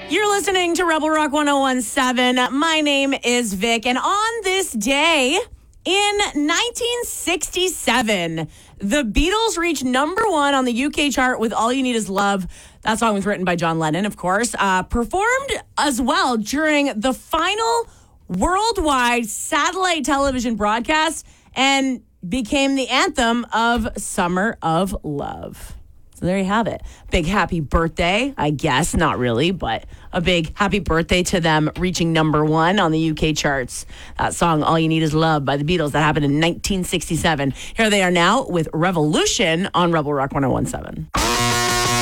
You're listening to Rebel Rock 1017. My name is Vic, and on this day in 1967, the Beatles reached number one on the UK chart with All You Need Is Love. That song was written by John Lennon, of course. Performed as well during the final worldwide satellite television broadcast and became the anthem of Summer of Love. So there you have it. Big happy birthday, I guess. Not really, but a big happy birthday to them reaching number one on the UK charts. That song, All You Need Is Love by the Beatles, that happened in 1967. Here they are now with Revolution on Rebel Rock 1017.